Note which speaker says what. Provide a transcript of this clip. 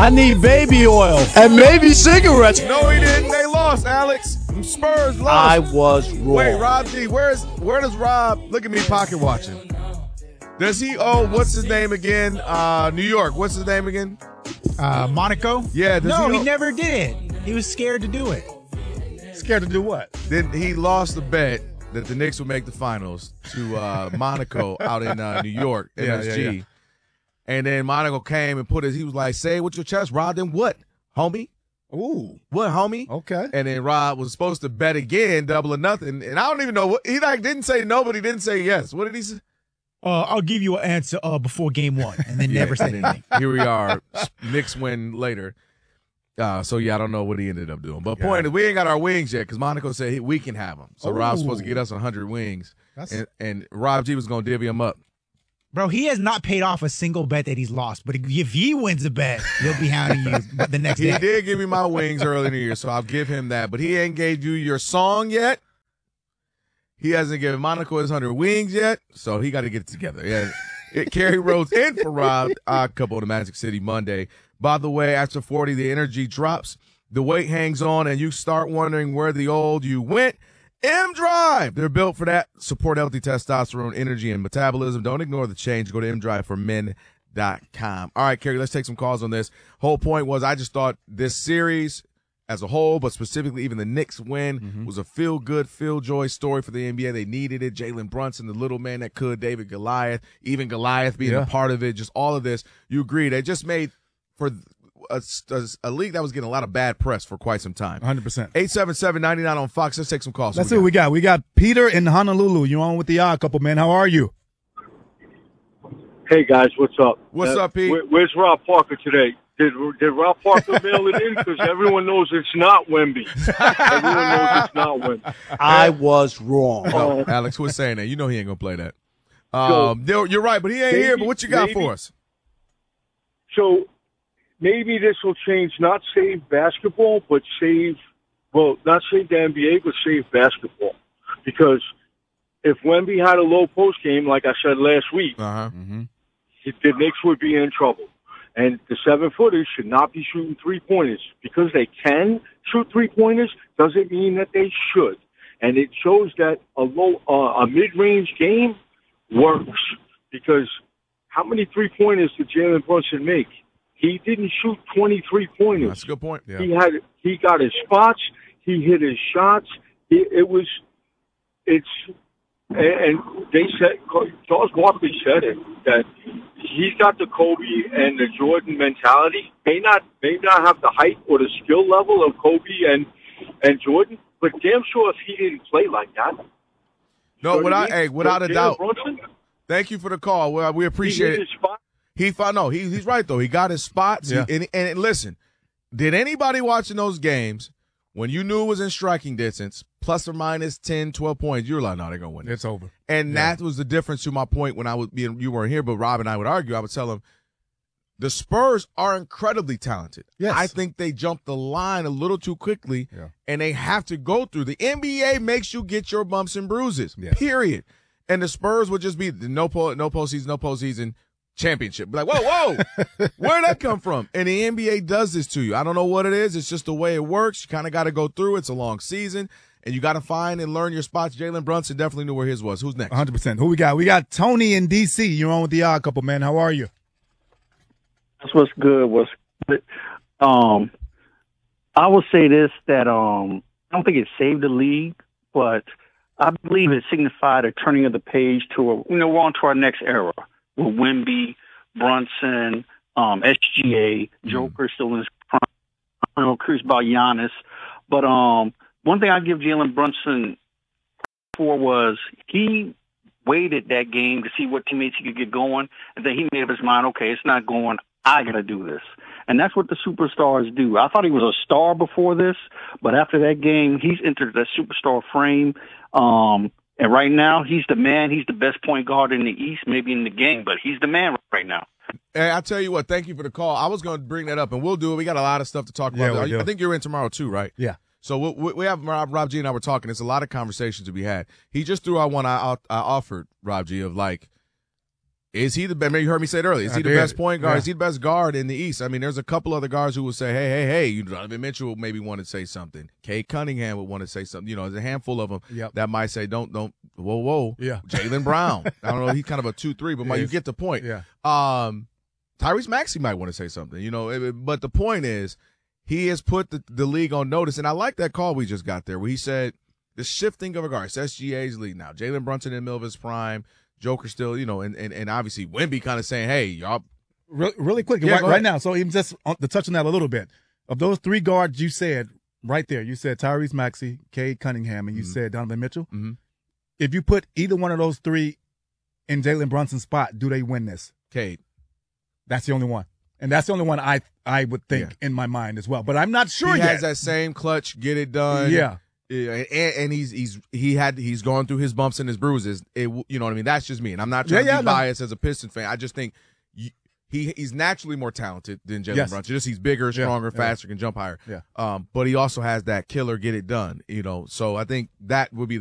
Speaker 1: I need baby oil and maybe cigarettes.
Speaker 2: No, he didn't. They lost, Alex. Spurs lost.
Speaker 1: I was wrong.
Speaker 2: Wait, Rob G, where does Rob, look at me pocket watching. Does he owe, what's his name again? New York. What's his name again?
Speaker 3: Monaco?
Speaker 2: Yeah.
Speaker 3: He never did. He was scared to do it.
Speaker 4: Scared to do what?
Speaker 2: Then he lost the bet that the Knicks would make the finals to Monaco out in New York, MSG.
Speaker 4: Yeah.
Speaker 2: And then Monaco came and he was like, say it with your chest, Rob, then what, homie?
Speaker 4: Ooh.
Speaker 2: What, homie?
Speaker 4: Okay.
Speaker 2: And then Rob was supposed to bet again, double or nothing. And I don't even know what, he didn't say no, but he didn't say yes. What did he say?
Speaker 3: I'll give you an answer before game one, and then never said anything.
Speaker 2: Here we are. Knicks win later. So, I don't know what he ended up doing. But point is, we ain't got our wings yet because Monaco said we can have them. So Rob's supposed to get us 100 wings. And Rob G was going to divvy them up.
Speaker 3: Bro, he has not paid off a single bet that he's lost. But if he wins a bet, he'll be hounding you the next day.
Speaker 2: He did give me my wings early in the year, so I'll give him that. But he ain't gave you your song yet. He hasn't given Monaco his 100 wings yet, so he got to get it together. Yeah, Kerry Rhodes in for Rob. Couple to Magic City Monday. By the way, after 40, the energy drops, the weight hangs on, and you start wondering where the old you went. M-Drive. They're built for that. Support healthy testosterone, energy, and metabolism. Don't ignore the change. Go to mdriveformen.com. All right, Kerry, let's take some calls on this. Whole point was I just thought this series as a whole, but specifically even the Knicks win was a feel-good, feel-joy story for the NBA. They needed it. Jalen Brunson, the little man that could, David Goliath, even Goliath being a part of it, just all of this. You agree. They just made for a league that was getting a lot of bad press for quite some time.
Speaker 4: 100%.
Speaker 2: 877-99 on Fox. Let's take some calls.
Speaker 4: Let's see what we got. We got Peter in Honolulu. You on with the odd couple, man. How are you?
Speaker 5: Hey, guys. What's up?
Speaker 2: What's up, Pete?
Speaker 5: Where's Rob Parker today? Did Rob Parker mail it in? Because everyone knows it's not Wemby. Everyone knows it's not Wemby.
Speaker 1: I was wrong.
Speaker 2: No, Alex was saying that. You know he ain't going to play that. You're right, but he ain't here. But what you got for us?
Speaker 5: So maybe this will change, not save basketball, but not save the NBA, but save basketball. Because if Wemby had a low post game, like I said last week, the Knicks would be in trouble. And the 7-footers should not be shooting three-pointers. Because they can shoot three-pointers doesn't mean that they should. And it shows that a mid-range game works. Because how many three-pointers did Jalen Brunson make? He didn't shoot 20 three-pointers.
Speaker 2: That's a good point. Yeah.
Speaker 5: He got his spots. He hit his shots. And they said, Charles Barkley said it, that he's got the Kobe and the Jordan mentality. May not have the height or the skill level of Kobe and Jordan, but damn sure if he didn't play like that.
Speaker 2: No, without a doubt.
Speaker 5: Brunson,
Speaker 2: thank you for the call. Well, we appreciate it. He's right though. He got his spots.
Speaker 4: Yeah.
Speaker 2: And listen, did anybody watching those games when you knew it was in striking distance, plus or minus 10, 12 points, you were like, no, they're going to win it.
Speaker 4: It's over.
Speaker 2: And that was the difference to my point when you weren't here, but Rob and I would argue. I would tell him the Spurs are incredibly talented.
Speaker 4: Yes.
Speaker 2: I think they jumped the line a little too quickly, and they have to go through. The NBA makes you get your bumps and bruises, period. And the Spurs would just be the no postseason championship. Like, whoa, where'd that come from? And the NBA does this to you. I don't know what it is. It's just the way it works. You kind of got to go through. It's a long season, and you got to find and learn your spots. Jalen Brunson definitely knew where his was. Who's next?
Speaker 4: 100%. Who we got? We got Tony in D.C. You're on with the odd couple, man. How are you?
Speaker 6: That's what's good. I will say this, that I don't think it saved the league, but I believe it signified a turning of the page to we're on to our next era with Wemby, Brunson, SGA, Joker still in his prime. I don't know, curious about Giannis. But one thing I give Jalen Brunson for was he waited that game to see what teammates he could get going, and then he made up his mind, okay, it's not going, I got to do this. And that's what the superstars do. I thought he was a star before this, but after that game, he's entered that superstar frame. And right now, he's the man. He's the best point guard in the East, maybe in the game, but he's the man right now.
Speaker 2: Hey, I tell you what, thank you for the call. I was going to bring that up, and we'll do it. We got a lot of stuff to talk about.
Speaker 4: Yeah,
Speaker 2: I think you're in tomorrow too, right?
Speaker 4: Yeah.
Speaker 2: So we have Rob G and I were talking. There's a lot of conversations to be had. He just threw out one I offered, Rob G, of like, Is he the best? You heard me say it earlier. Is he the best point guard? Is he the best guard in the East? I mean, there's a couple other guards who will say, hey, Donovan Mitchell will maybe want to say something. Cade Cunningham would want to say something. You know, there's a handful of them that might say, don't, whoa. Yeah. Jaylen Brown. I don't know. He's kind of a 2-3, but you get the point.
Speaker 4: Yeah.
Speaker 2: Tyrese Maxey might want to say something, you know, but the point is he has put the league on notice. And I like that call we just got there where he said the shifting of guards. SGA's league now. Jalen Brunson in the middle of his prime. Joker still, you know, and obviously Wemby kind of saying, hey, y'all.
Speaker 4: Really quick, right now. So even just to touch on that a little bit, of those three guards you said right there, you said Tyrese Maxey, Cade Cunningham, and you said Donovan Mitchell. Mm-hmm. If you put either one of those three in Jalen Brunson's spot, do they win this?
Speaker 2: Cade.
Speaker 4: That's the only one. And that's the only one I would think in my mind as well. But I'm not sure
Speaker 2: yet.
Speaker 4: He
Speaker 2: has that same clutch, get it done.
Speaker 4: Yeah.
Speaker 2: And he's gone through his bumps and his bruises. You know what I mean? That's just me, and I'm not trying to be biased as a Pistons fan. I just think he's naturally more talented than Jalen Brunson. Just he's bigger, stronger, faster, can jump higher. Yeah. But he also has that killer, get it done. You know, so I think that would be